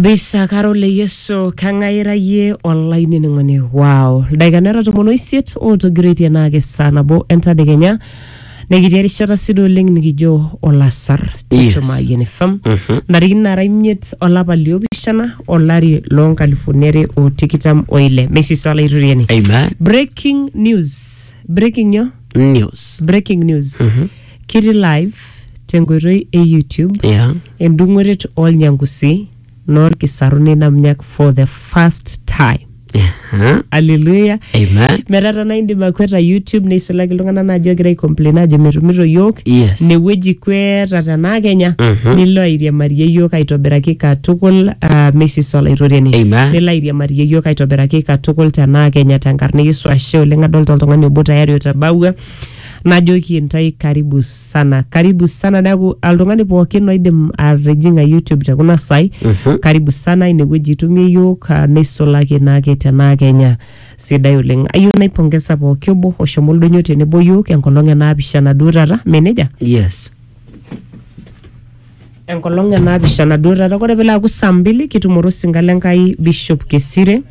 Kabisa Karole Yeso kangaira ye online ningone wow daiganera to monoisiet auto great yanage sana bo enter de Kenya negiteri shara sido ling nigijo olasar tituma yenefam narigina raimyet olapa liobishana olari long California o tikitam oile Messi Sala irurieni. Amen. Breaking news Kiri live tengoroi YouTube endungoret all nyangusi nor kisaruni namnyak for the first time. Hallelujah. Amen. Merata na indi makweta YouTube ni isola kilungana na ajo gira complain ajo merumiro yok. Yes. Ne weji kweta na Kenya. Nilo iria Maria yok aitoberaki katukul Messi Sola irurieni. Amen. Nilo iria Maria yok aitoberaki katukul tana Kenya tankarni Yesu ashe olenga dolta tongani bota yari otabawe. Najoki entai karibu sana dagu altongani pookin oidim arejinga YouTube takuna sai karibu sana inewueji itumie yok neisolaki nake tena Kenya sidai oleng ayu naipongeza pooki obo oshomo oldonyo tenebo yok enkolong enaapishana duo tata meneja. Yes. Enkolong enaapishana duo tata kore pela aku saa 2 kitumoro singale Enkai Bishop Kesire.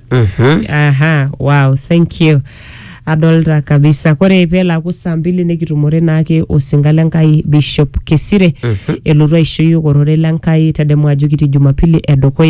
Wow, thank you. Adolta kabisa kore pela aku saa 2 nekitumore nake osingale Enkai Bishop Kesire elotu aisho yiok orore lenkai tedemu ajo kiti Jumapili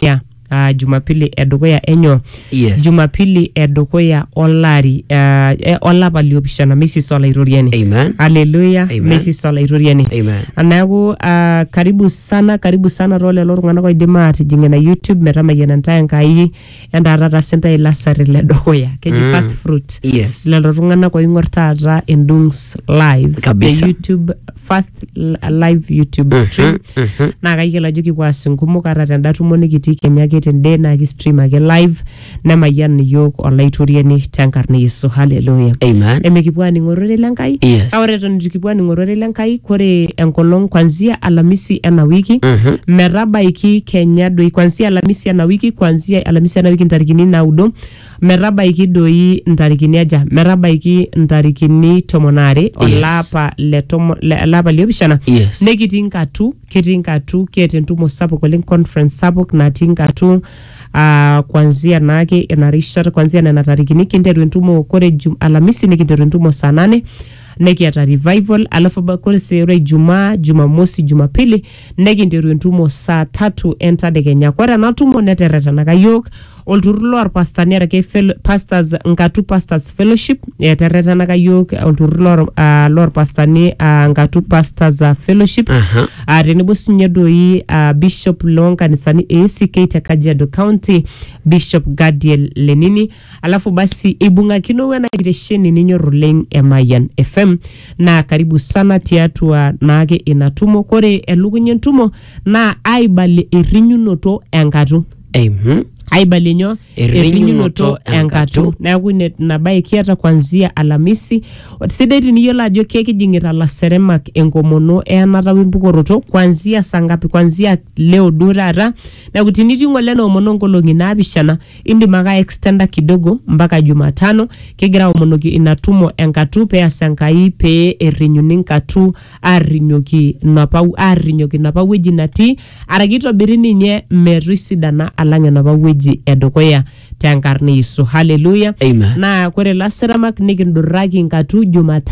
edukuya enyo. Yes. Jumapili edukuya olari olapa liopishana Messi Sola irurieni. Amen. Hallelujah. Amen. Messi Sola irurieni. Amen. Anaku karibu sana role lorungana ko idima atijinga na YouTube metamayiana ntae Enkai endarata center ilasari ledukuya keji first fruit. Yes. Lelorungana ko ingor taata endungs live Kabisa. the YouTube first live YouTube stream na kayela joki kwa singumo karata ndatumo nikiti Kenya tende na stream age live na mayan yok olaiturieni tankarni Yesu. Hallelujah. Amen. Emekipwani ngorore lenkai. Yes. Awreto njikipwani ngorore lenkai kore enkolong kwanzia Alhamisi ena wiki merabaiki Kenya doi kwanzia Alhamisi ena wiki ntarikini naudo merabaiki doi ntarikini aja merabaiki ntarikini tomonare olapa lapa liopishana. Yes. Nekitingatu ketentumo sapuk oleng conference sapuk natingatu kwanzia nake enarishata kwanzia na tarikini kinteru entumo kore Alhamisi nikinteru entumo saa 8 nekiata revival alafu bakore sere Jumamosi Jumapili nekinteru entumo saa 3 enter de Kenya kore natumo netereta nakayok oltururo arpastani arake pastors ngatu pastors fellowship tereta nakayok oltururo lor pastani ngatu pastors fellowship tenebo sinye doi Bishop Long kanisani ACK te Kajiado County Bishop Gadiel Lenini alafu basi ibunga kino wena kitesheni ninyo roleng Mayan FM na karibu sana tiatua nage inatumo kore elukunye ntumo na aibali irinyunoto engatu. Amen. Aibalinyo erinyunoto engatu neaku nabai kiata kwanzia Alhamisi sideti niyola ajo kekijingita laseremak enkomono enata wimpukoroto kwanzia sangapi kwanzia leo durara na kutiniti ngoleno omono ngolongi naabishana indimaka extenda kidogo mpaka Jumatano kegira omonoki inatumo engatu pe asankai pe erinyuni nkatu arinyoki napa weji nati aragito birini nye merisidana alanya napa weji edukoya tankarni Yesu. Hallelujah. Amen. Na kore laseramak nikinduraki nkatu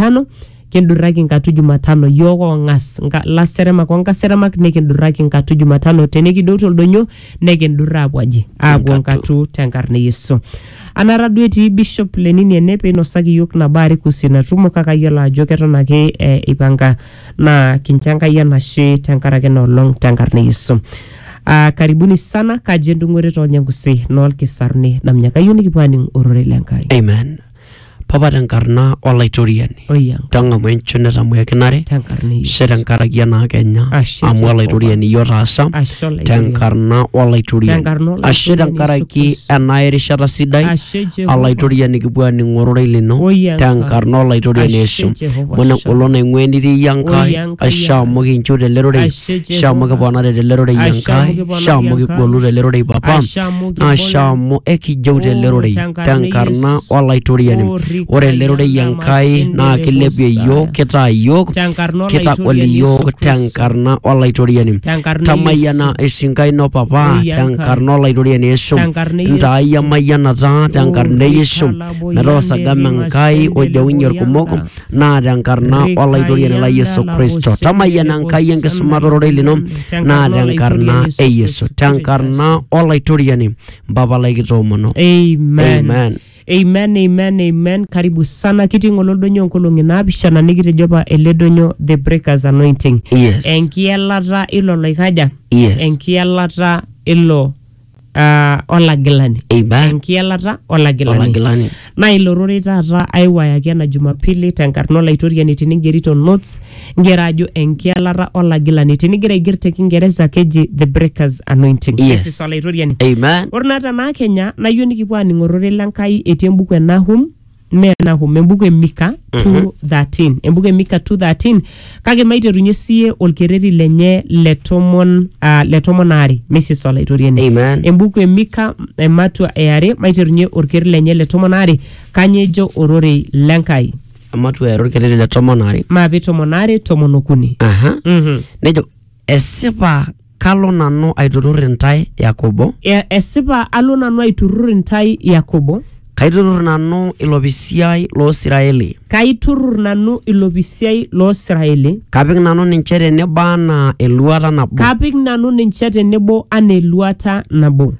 Jumatano yoko ngas laseramak wankaseramak nikinduraki nkatu Jumatano tenekidoto oldonyo nikindura abwaji nkatu tankarni Yesu. Anaradueti Bishop Lenini enepe inosaki yok na bari kusina tumo kakayela ajo ketonake ipanga na kinchanga yanashe tankarake na olong tankarni Yesu. Karibuni sana kajendungore to nyangusi nol kisarni namnyaka yuni kipwani urore lenkai. Amen. Papa tankarna olaitoriani. Tanga mwenchone tamuya kinare. Tankarni. Shedankaragia na Kenya. Amu olaitoriani yorasa. Tankarna olaitoriani. Ashedankaraki anairishata sidai. Olaitoriani kipwani ngorore lino. Tankarna olaitoriani Yesu. Mwana kolona ingweniri yankai. Ashamu kinchude lerore. Shamu kipwanare lerore yankai. Shamu kipolure lerore papa. Ashamu ekijaude lerore. Tankarna olaitoriani. ore lerore yankai na kilepie yok kita yok kita oli yok tankarna olaitoriani tamayana esinkai no papa tankarna olaitoriani esum ndaya mayana ta tankarne esum merosa gamankai ojawinyor kumoko na tankarna olaitoriani la Yesu Kristo tamayana nkai enkesumatorore lino na tankarna Yesu tankarna olaitoriani baba laikitomono. Amen. Amen, amen, amen. Karibu sana kiti ngolodonyo nkolongi naapishana nikitejopa eledonyo the breakers anointing. Yes. Enkielata ilo loikaja. Yes. Enkielata ilo olagilani. Amen. Enkielata olagilani. Na ilorore taata aiwayaki ena Jumapili tenkarna olaitoriani tenigerito notes ngera ajo enkielata olagilani tenigira aiger te Kingereza keji the breakers anointing. Yes. Esi olaitoriani. Amen. Ornata na Kenya na yoni kipuo aning'orore lenkai etii embuku e Nahum embuku e Mika 2:13 embuku e Mika 2:13 kake maiterunye sie olkereri lenye letomon are Mrs. Olaitoriani. Amen. Embuku e Mika ematua eare maiterunye olkereri lenye letomon are kanyejo ororei lenkai amatua olkereri letomon are maape tomon are tomon okuni. Nejo esipa kalo nanu aiturur intai Yakobo. Esipa alo nanu aiturur intai Yakobo. Kaiturur nanu ilopisiai lo Israeli. Kaiturur nanu ilopisiai lo Israeli. Kapik nanu ninche tenebo ana eluata nabo. Kapik nanu ninche tenebo ana eluata nabo.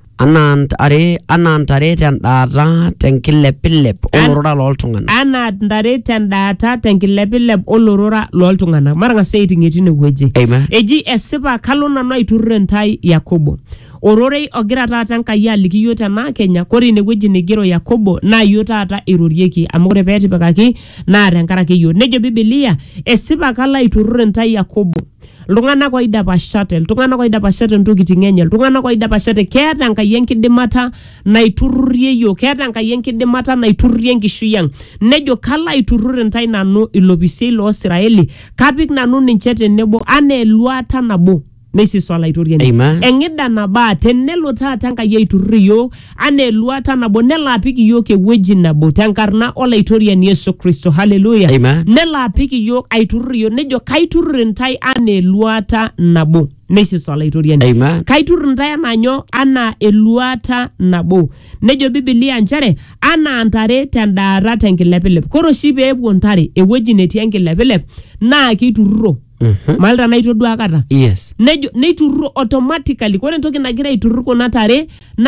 Anantare tendaata tenkilepilep olorora looltung'anak. Anantare tendaata tenkilepilep olorora looltung'anak. Marang'asa aiting'ie wueji. Amen. Eji esipa kalo nanu aiturur intai Yakobo. Ororei ogira taata Enkai aliki yiok tena Kenya kore inewueji nigero Yakobo naa yiok taata irorieki amu ore peetipikaki naa tenkaraki yiok. Nejo Biblia esipa kalo aiturur intai Yakobo. Iltung'anak oidapashate ntokiting enye, iltung'anak oidapashate keeta Enkai enkidimata naiturrurie yiok, keeta Enkai enkidimata naiturrurie enkishui ang'. Nejo kalo aiturrur intai nanu ilopisiai lo Israeli, kapik nanu ninche tenebo ana eluata nabo. Mrs. Olaitoriani. Eng'ida naba tenelo taata Enkai aiturrur yiok ana eluata nabo nelo apik yiok ewueji nabo tenkarna Olaitoriani Yesu Kristo. Hallelujah. Nelo apik yiok aiturrur yiok nejo kaiturrur intai ana eluata nabo. Mrs. Olaitoriani. Kaiturrur intai ana eluata nabo. Nejo Biblia njere ana ntare tendaata tenkilepilep. Kore oshi peepuo ntare ewueji netii enkilepilep naa keiturruro. Malta naitodua kata. Yes. Nejo neiturruro automatically kore entoki nagira aiturrur kuna tare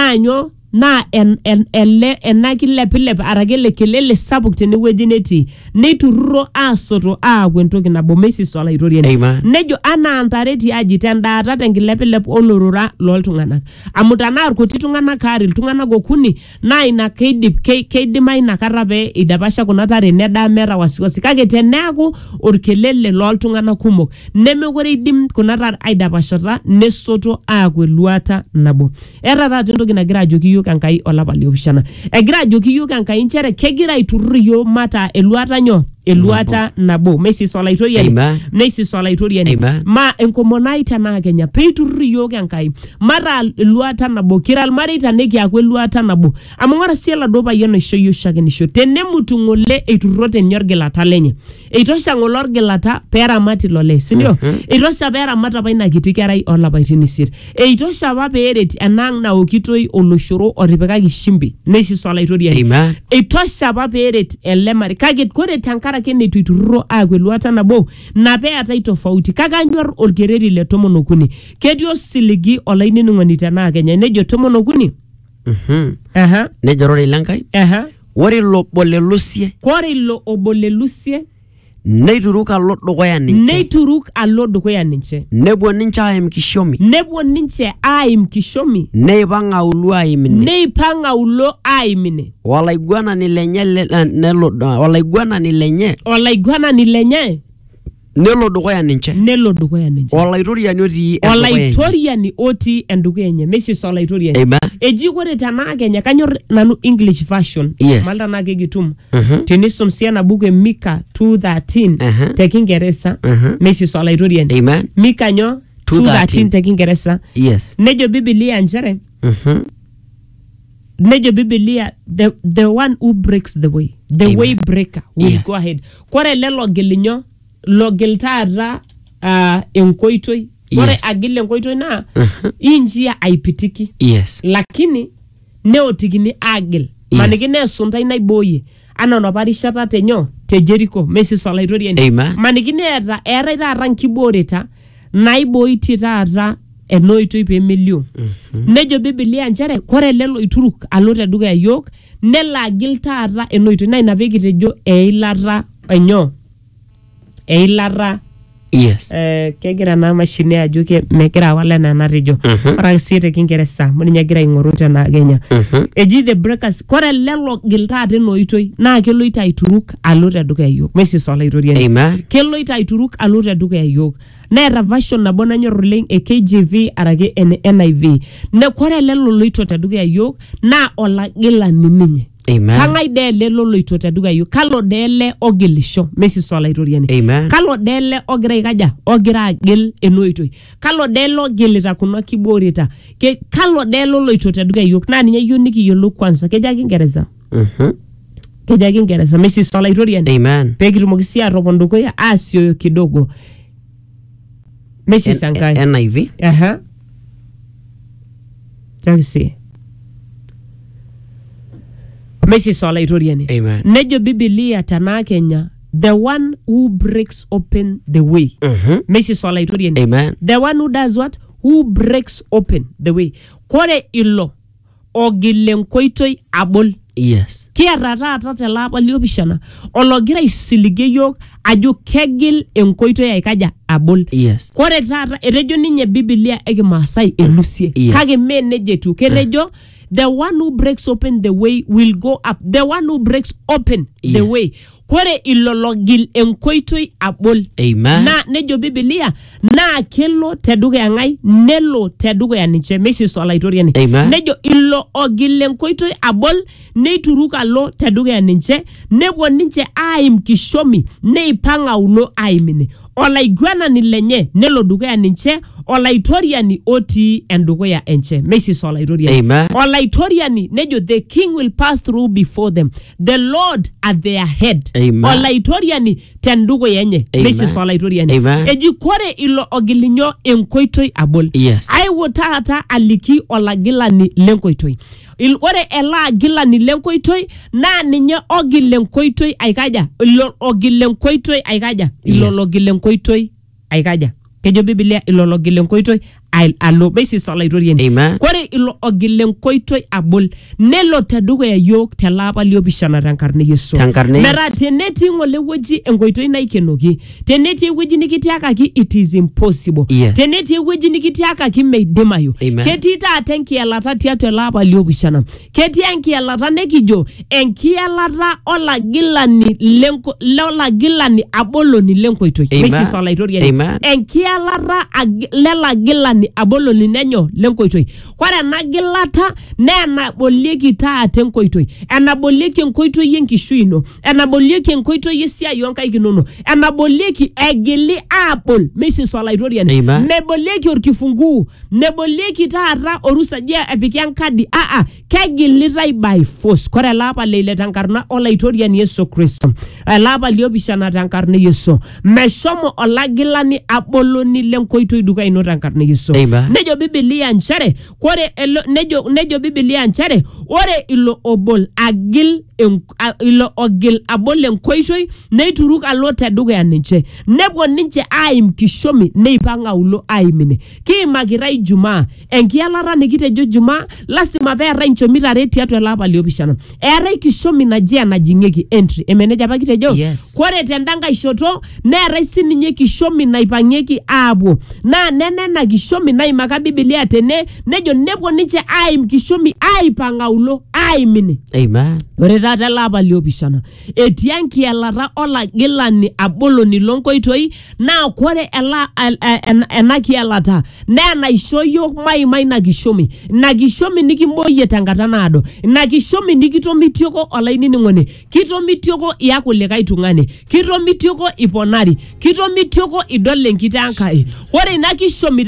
naa ena kilepilep arake ele kelele sapuk tenewueji netii neiturruro aasoto aaku entoki nabo. Mrs. Olaitoriani. Nejo ana ntare tiaji tendaata tenkilepilep olorora looltung'anak. Amu tanaa irkuti tung'anak aare iltung'anak okuni naa ina keidimayu inakata pee idapasha kuna tare nedaa meeta wasiwasi kake teneaku orkelele looltung'anak kumok nemekure idim kuna tare aidapashata nesoto aaku eluata nabo. Eeta taata entoki nagira ajoki yiok Enkai olapa liopishana. Egira ajoki yiok Enkai nchere kegira aiturrur yiok mata eluata nabo. Mrs. Olaitoriani. Mrs. Olaitoriani. Ma enkomonai tena Kenya peiturrur yiok Enkai mata eluata nabo kira irmareita nekiaku eluata nabo. Amu ng'ora sie oladuo payian oisho yiok shakenisho tenemutu ng'ole eiturrurote ninye orgilata lenye. Eitosha ng'ole orgilata peeramat ilo lee, sindio? Eitosha peeramat apa ina kiti kerai olapaitin isiet. Eitosha apa peeret enaang' naokitoi oloshoro otipikaki shimbi. Mrs. Olaitoriani. Eitosha apa peeret ele marei kake kore tenkaraki neitu eiturruro aaku eluata nabo na peetai tofauti kake anyorr olkereri le 13. Ketii osiligi olainining'oni tena Kenya nejo 13. Nejo ororei lenkai. Ore ilo obolelusie. Kore ilo obolelusie Neituruk alo dukuya ninche. Nepuo ninche aim kishomi. Neipang'a ulo aimine. Olaiguanani lenye. Nelo dukuya ninche. Olaitoriani otii endukuya enye. Mrs. Olaitoriani. Eji kore tena Kenya kanyor nanu English version. Malta naa kegitum. Tenisum sii ena buku e Mika 2:13 te Kingereza. Mrs. Olaitoriani. Mika 2:13 te Kingereza. Nejo Biblia njere nejo Biblia the one who breaks the way, the Amen. Way breaker will go ahead. Kore lelo gilinyo logil taata enkoitoi kore agil enkoitoi na injia aipitiki lakini neotikini agil maniki nesuntai naiboye ana noparishata tenyo te Jericho mesi solaitoriani maniki neeta era taata nkiboreta naiboiti taata enoitoi pe melio nejo Biblia njere kore lelo ituruk alote duka ya yok nela agil taata enoitoi na inapeki tejo eilata enyo eilara kegira na mashine ajuke mekira wala na narijo ora siete kingeresa muni nyagira ingoru tena Kenya eji the breakers kore lelo giltate noitoi na keloita ituruk alote duka yok mesi sola itoriani keloita ituruk alote duka yok na version na bona nyoruleng KJV arage NIV ne kore lelo loito te duka yok na olagila niminye Kangai dele lolo itote duga yu kalo dele ogilisho mesi sola itoriani kalo dele ogira ikaja ogira agil enoitoi kalo dele ogilita kuna kiborita kalo dele lolo itote duga yu na ninya yuniki yolo kwanza keja kingereza keja kingereza mesi sola itoriani pekirumokisia roponduko ya asio kidogo mesi sankai NIV Chakisi Mesi sola itoriani. Nejo Biblia tana Kenya the one who breaks open the way. Mesi sola itoriani. The one who does what? Who breaks open the way. Kore ilo ogilenkoitoi abol. Kia rata telapa liopishana. Ologira isilige yok aju kegil enkoitoi ya ikaja abol. Kore tata erejo ninye Biblia eki Maasai elusie. Kage me nejetu kerejo the one who breaks open the way will go up. The one who breaks open the way. Kore ilologil enkoitoi abol. Na nejo Biblia na kelo teduga ya ngai nelo teduga ya niche mesi sola itoriani. Nejo ilo ogil enkoitoi abol neituruka lo teduga ya niche nebo niche aim kishomi neipanga ulo aimine. Ola iguana ni lenye nelo duga ya niche ola itoriani oti endugo ya enche mesi sola itoriani. Ola itoriani nejo the king will pass through before them, the Lord at their head. Ola itoriani tendugo yenye mesi sola itoriani. Eji kore ilo ogilinyo enkoitoi abol. Ai wotata aliki ola gilani lenkoitoi. Ore ela gilani lenkoitoi na ninye ogilenkoitoi aikaja ilo ogilenkoitoi aikaja ilo ogilenkoitoi aikaja kejo Biblia ilo ogilenkoitoi alo besi sola itoriani. Kore ilo ogilenkoitoi abol nelo tedugo ya yok telapa liopishana tankarne Yesu mera teneti ngole weji enkoitoi naikenoki teneti weji nikitiaka ki it is impossible teneti weji nikitiaka ki meidimayo ketita atenki elata tiatu elapa liopishana keti enki elata nekijo enki elata ola gilani lenko lola gilani abolo ni lenkoitoi besi sola itoriani enki elata lela gilani abolo linenyo lenkoitoi kwara nagilata nena bolieki taate nkoitoi ena bolieki nkoitoi yenkishuino ena bolieki nkoitoi yesia yonka ikinono ena bolieki egili apple mesi sola itoriani ne bolieki orkifungu ne bolieki taata orusa je epikian kadi kegilitai by force kwara lapa leile tankarna ola itoriani Yesu Kristo lapa liopishana tankarna Yesu meshomo olagilani abolo ni lenkoitoi duka ino tankarna Yesu nejo Biblia nchere kore nejo Biblia nchere ore ilo obol agil ilo ogil abol enkoitoi neituruk alote duga ya ninche nebo ninche aim kishomi neipanga ulo aimine kiimakirai Jumaa enkialara nikitejo Jumaa lasima peera inchomita reti atu elapa liopishana erai kishomi najia najingeki entry emeneja pakitejo kore tendanga ishoto neerai sininye kishomi naipangeki abo na nena kishomi naimaka Biblia tene nejo nebo ninche aim kishomi aipanga ulo aimine ore tata lapa liopishana etianki elata ola gilani abolo ni lonkoitoi na kore enaki elata nena ishoyo mai na kishomi nikimboye tangata nado na kishomi nikitomitioko olaini ningone kitomitioko yakulekai tungane kitomitioko iponari kitomitioko idole nkitankai ore na kishomi tankarno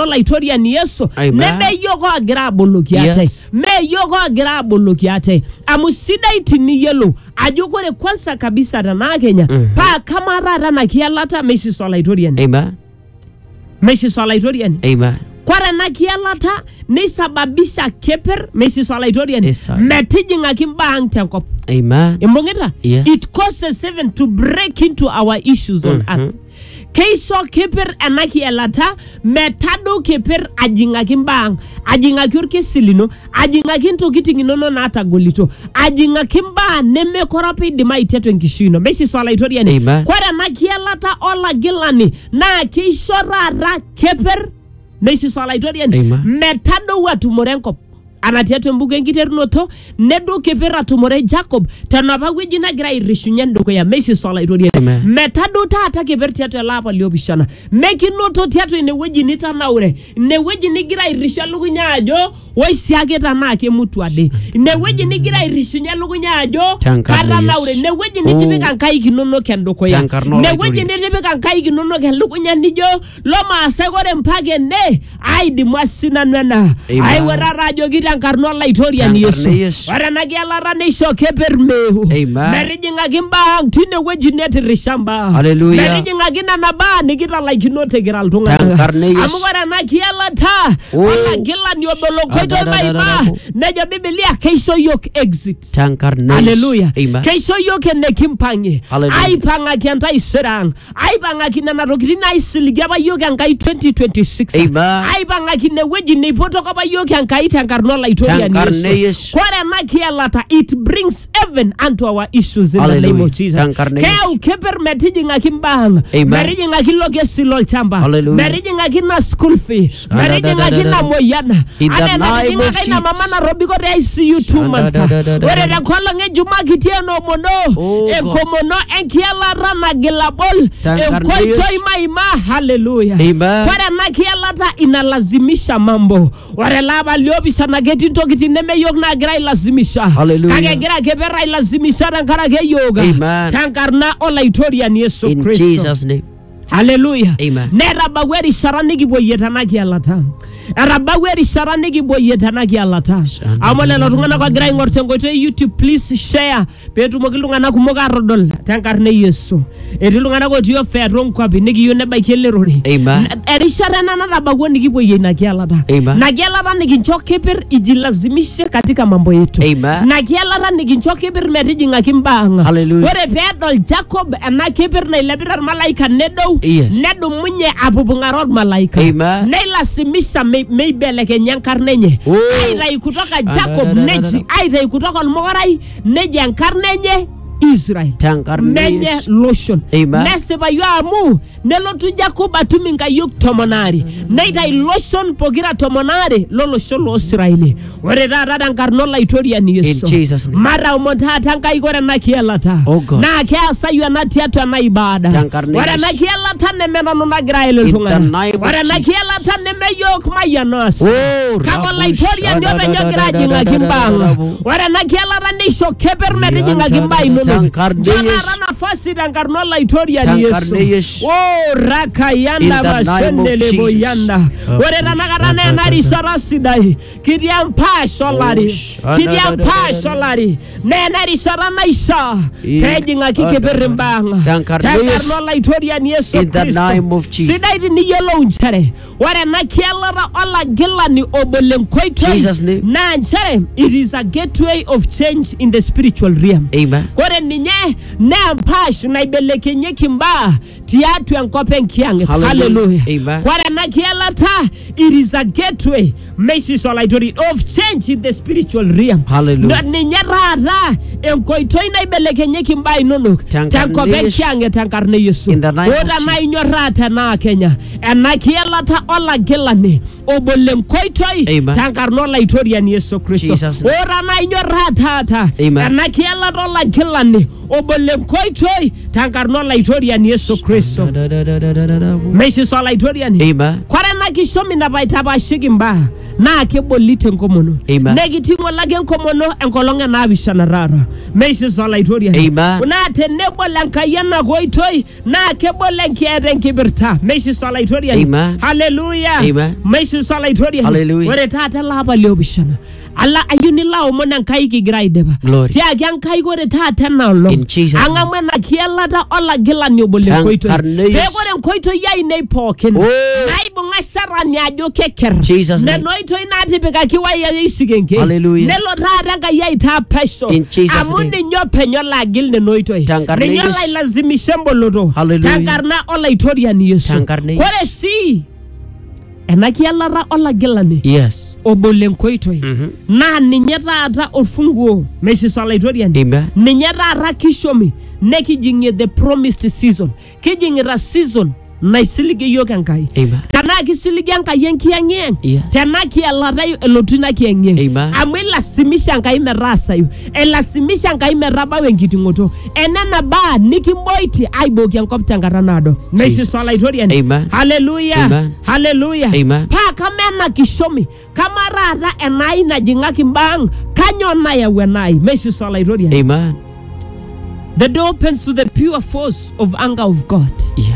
olaitoriani Yesu neme yoko agira aboloki ate me yoko agira aboloki ate amu sidai tiniyelo ajo kore kwanza kabisa na Kenya pa kama rara na kialata meshi olaitoriani amen meshi olaitoriani amen kwara na kialata ni sababisha keper meshi olaitoriani metijinga kimbang tenkop amen imbongeta it causes heaven to break into our issues on earth Keisho keper anaki elata metado keper ajinga kimbang ajinga kyurke silino ajinga kinto kitinginono na atagolito ajinga kimba neme korapi dimai teto nkishino besi swala itoriani kwara anaki elata ola gilani na keisho rara keper besi swala itoriani metado watu morenko anatiatu mbuge ngiterunoto nedo kepera tumore Jacob tanaba wejina gira irishunyendo ko ya Messi sola irodia metado tata kepertiatu lapa liobishana mekinoto tiatu ne weji nitanaure ne weji nigira irishalugunya ajo wesiage tanake mutu ade ne weji nigira irishunya lugunya ajo kada naure ne weji nitibika nkai kinono kendoko ya ne weji nitibika nkai kinono kelugunya nijo loma asegore mpage ne aidi mwasina nana ai werara ajo Karno laitoriani Yesu waranagia lara neisho kepermehu merijinga kimbang tine weji neti rishamba merijinga kina naba nikita laikinote giraltunga amu waranagia lata wala gila niobolokoito maima neja Biblia keisho yok exit haleluya keisho yok ene kimpange aipanga kianta iserang aipanga kina narokirina isiligiaba yok ankai 2026 aipanga kine weji nipoto kaba yok ankai tankarno it brings heaven unto our issues in the name of Jesus. Keu keper metijinga kimbang merijinga kiloke silol chamba merijinga kina school fee merijinga kina moyana ane merijinga kina mama na robi ko ICU 2 months ore da kolonge juma kitieno mono ekomono enkiala rana gilabol enkoitoi maima haleluya kwara nakiala ta inalazimisha mambo wale laba liobisha na geti tokiti neme yok na gira ilazimisha kage gira kebera ilazimisha na kara ke yoga tankarna olaitoriani Yesu Kristo in Jesus name hallelujah nera bagweri sharani giboyeta na kialata arabagweri sharani giboyeta na kialata amole lotungana kwa gira ingorte ngoito YouTube please share petu mokilungana kumoka rodol tankarne Yesu etilungana ko tiyo fetron kwapi nikiyone baikele rori erishara na rabagwoni giboye na kialata na kialata nikinchoke per ijilazimishe katika mambo yetu na kialata nikinchoke per metijinga kimbanga ore pedol Jacob na keper na ilebira malaika nedo nedo munye abubungarod malaika neila simisha meibele kenyankarnenye aidha kutoka Jacob neji aidha kutoka Morai neji ankarnenye Israel menye lotion neseba yamu nelotu Jacob atuminga yuk tomonari neita lotion pogira tomonari lolo sholo Israeli ore rada nkarnola itoriani Yesu mara umonta tanka igora na kielata na kia sayu na tiatu na ibada ore na kielata nemena no Israel tunga ore na kielata nemeyok mayanos kagola itoriani obenyo graji ngakimbanga ore na kielata nisho keper meriji ngakimbai Jana nafasi dangarnola itoriani Yesu raka yanda basendele boyanda ore nanagarana na risarasidai kidiampa solari nena risarana isa pejinga kikeberembanga dangarnola itoriani Yesu Kristo sidai ni yellow nchare ore nakialara ola gilani obolenkoito na nchare it is a gateway of change in the spiritual realm kore ninye ne ampash na ibeleke nyekimba tiatu yankopen kiange hallelujah kwara na kialata it is a gateway Messi solidary of change in the spiritual realm hallelujah ninye rara enkoitoi na ibeleke nyekimba inono tankopen kiange tankarne Yesu oda na inyorata na Kenya na kialata ola gelane obolenkoitoi tankarnola itoriani Yesu Kristo ora na inyorata na kialata ola gelane olagilani obole nkoitoi tankarno olaitoriani Yesu Kristo meisiso olaitoriani kware nakishomi napaitapashiki mbaa na kebolite nkomono nekitingo lage nkomono enkolonge naapishana rara meisiso olaitoriani na tenebole nkayana koitoi na kebole nkiete nkibirta meisiso olaitoriani haleluya meisiso olaitoriani ore taata lapa liopishana alla ayuni lao mona nkai kigraideba tia kyan kai gore taata nalo angamwe na kielata olagilani obole koitoi pegore koitoi yai nei poken naibu ngasara nyajo keker nenoito inatipika kiwa ya isigenke nelo taata ngai yai ta pesto amundi nyopenyo lagil nenoito nenyola lazimishembolodo tankarna olaitoriani Yesu kore si enakialara olagilani obole nkoitoi na ninye taata ofunguo meisiso olaitoriani ninye taata kishomi nekijingie the promised season kijingira season naisiligi yok enkai kana kisiligi enkai enkiangeng tena kialarai elotuna kiangeng amwila simisha enkai merasayu elasimisha enkai merabawe nkitingoto enena ba nikimboiti aiboki enkop tenkata nado meisiso olaitoriani haleluya haleluya pa kamena kishomi kamarata enai najingaki mbang kanyo naya wenai meisiso olaitoriani the door opens to the pure force of anger of God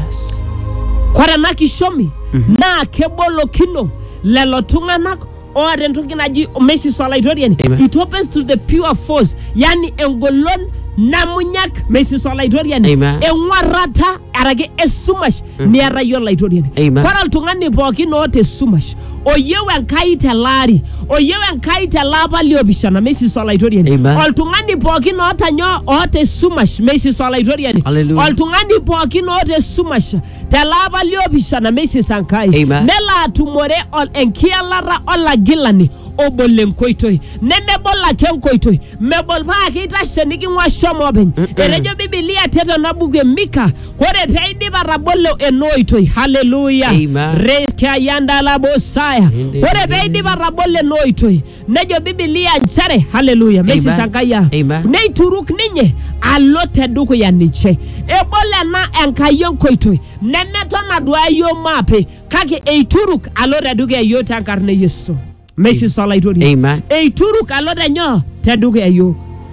kwara nakishomi na kebolo kino lelo tunganak ore ntuginaji meisiso olaitoriani it opens to the pure force yani engolon namunyak meisiso olaitoriani engwarata arage esumash miara yo olaitoriani kwara tungani pooki note esumash oyewe nkaite lari oyewe nkaite laba liobishana meisiso olaitoriani oltungani pooki notanyo ote sumash meisiso olaitoriani oltungani pooki note sumash talaba liobishana meisiso nkai nela tumore enkialara olagilani obole nkoitoi nemebola kenkoitoi mebol ba kitashe nikingwa shomoben erejo Biblia teta nabuge Mika kore peidi barabolo enoitoi haleluya reska yanda la bosaya kore peidi barabole noitoi nejo Biblia nchare haleluya mesi sankaya neituruk ninye alote duko ya niche ebole na enkayon koitoi nemetona duayo mape kake eituruk alore duko ya yo tankarne Yesu meisiso olaitoriani eituruk alore nyo teduko ya yo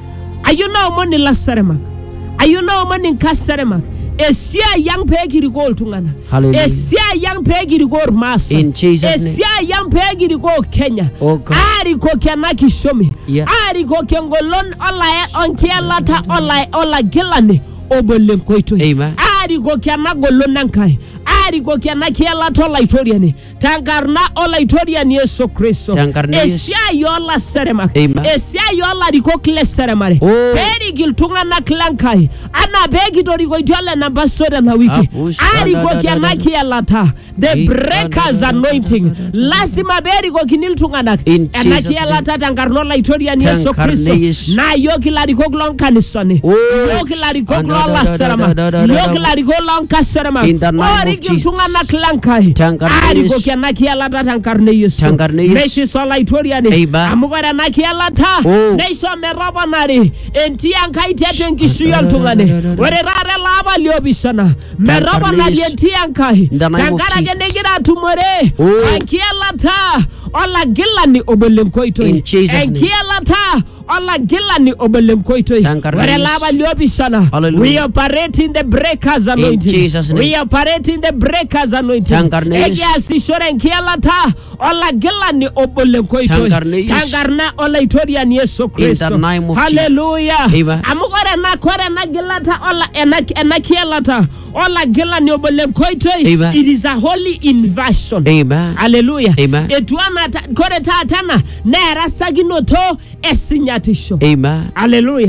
ayuna omoni lasarema ayuna omoni nkasarema esia yang pegiri gol tungana esia yang pegiri gol masa esia yang pegiri gol Kenya ari ko kenaki shomi ari ko kengolon ola onkielata ola gilani obole nkoito ari ko kenagolon nankai ari ko kenakiela olaitoriani tankarna olaitoriani Yesu Kristo esia yola serema esia yola riko kle seremare peri giltungana klankai ana begi dori ko itole na basora na wiki ari ko kenakiela ta the breakers anointing lazima beri ko kiniltungana enakiela ta tankarna olaitoriani Yesu Kristo na yokila riko klonkanisone yokila riko klola serema yokila riko lonka serema tungana klankai ari ko kenakiela ta tankarne Yesu meisiso olaitoriani amugora nakiela ta neiso merabanari entia nkai tete nkishuyo ntungane ore rare laba liobishana merabanari entia nkai tankara genegira tumore ankiela ta ola gilani obole nkoitoi enkiela ta ola gilani obole nkoitoi ore laba liobishana we operate in the breakers anointing we operate in the breakers anointing egiasi shoren kiela ta ola gilani obole nkoitoi tangarna olaitoriani Yesu Kristo haleluya amugora na kware na gilata ola enakiela ta ola gilani obole nkoitoi it is a holy inversion haleluya etuana kore tatana nera saginoto esinyatisho haleluya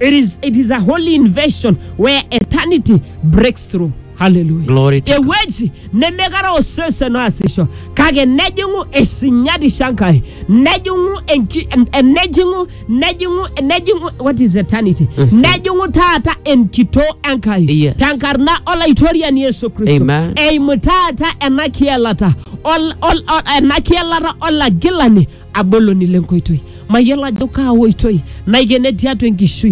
it is a holy inversion where eternity breaks through. Hallelujah. Glory to God. Eweji nemegara osese no asisho kage nejungu esinyadi shankai nejungu nejungu what is eternity nejungu tata enkito ankai tankarna olaitoriani Yesu Kristo mutata enakielata enakielata ola gilani abolo ni lenkoitoi mayela doka woitoi na igeneti atu enkishuino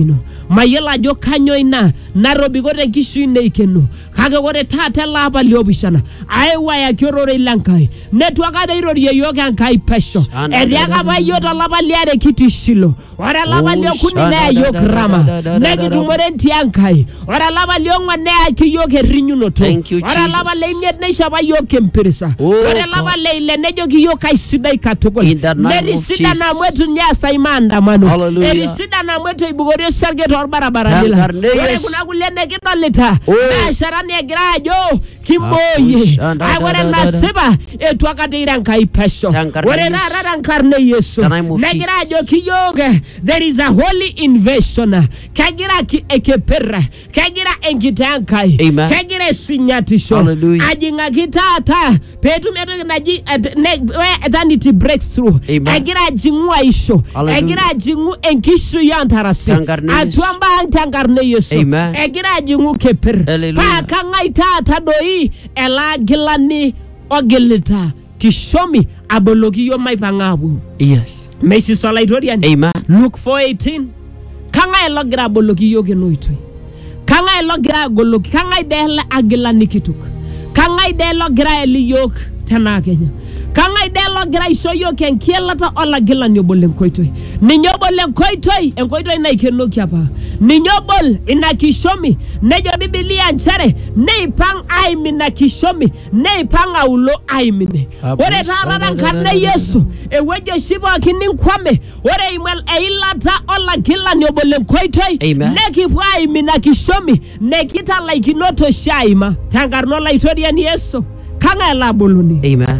mayiolo ajo kanyo ina narobikote nkishu neikeno kake ore taata lapa liopishana aiwa ya kiorore Enkai netwakade irorie yoke Enkai pesho eriaka bayoto lapa liare kitishilo ora lapa liokuni na yok rama nekitumore ntia Enkai ora lapa liongwa ne akiyoke rinyunoto ora lapa leimiet neishapa yoke mpirisa ora lapa leile nejo kiyoka isidai katukul nerisida na mwetu nyasa imandamano erisida na mwetu ibugorio sarge torbarabara nila ore kuna kulene kidolita asharani egrajo kimoye agora nasiba etwakate Enkai pesho ore rara nkarne Yesu negrajo kiyoge there is a holy invasion kagira ekepera kagira engita Enkai kagira sinyatisho ajinga kitata petu meto naji eternity breakthrough agira jingwa isho agira jingu enkishu yantarasi atwamba antangarne Yesu agira jingu keper pa kanga itata doi ela gilani ogelita kishomi abologi yo maipangabu yes Messi Solaitorian amen Luke 4:18 kanga elogira abologi yo genoitoi kanga elogira gologi kanga idela agilani kituk kanga idela gira eliyok tena Kenya kanga idela gira isoyo kenkielata olagilani obolenkoitoi ninyobolenkoitoi enkoitoi na ikenoki apa ninyobol inakishomi nejo Biblia nchere neipang aimina kishomi neipang aulo aimine ore tarara nkarne Yesu ewejo shibo kininkwame ore imel eilata olagilani obolenkoitoi nekipwa aimina kishomi nekita laikinoto shaima tangarno Laitorian Yesu kanga elaboluni amen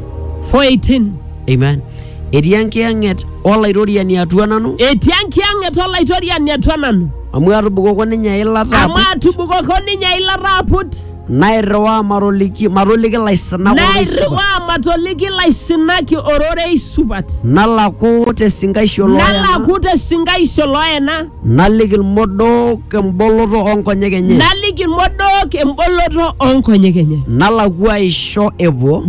4:18 amen Ediankianget Olaitorian Yatuanano Etiankianget Olaitorian Yatuanano amu atubukoko ninye ilata amu atubukoko ninye ilata put nairwa maroliki laisina nairwa matoliki laisinaki orore isupat nalaku te singaisho loena naliki modok emboloto onkonyekenye nalaku aisho epuo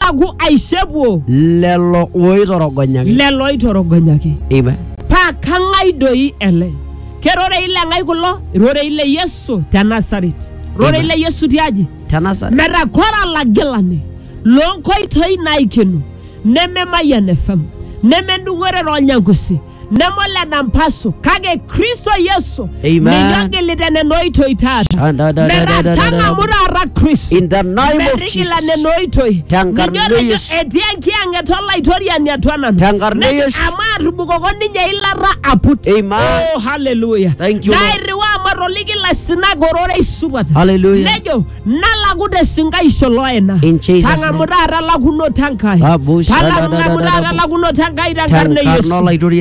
lelo oitorogonyaki amen pa kangai doi ele kerore ile ngai kulo rore ile Yesu Nazareth rore ile Yesu tiaji Nazareth mera kora lagilani lonkoitoi naikenu neme Mayan FM neme ndungore ronyangusi nemole nampaso kage Kristo Yesu niyogelite nenoito itata mera tanga murara Kristo in the name of Jesus tangarneyesu etiankiange Olaitorian Yatuanano tangarneyesu amaru bukoko ninye ilara aput oh hallelujah thank you nairiwa maroligi la sinagorore isubat hallelujah nejo nalagude singaisho loena in Jesus name tanga murara laguno tankai tanga murara laguno tankai tangarneyesu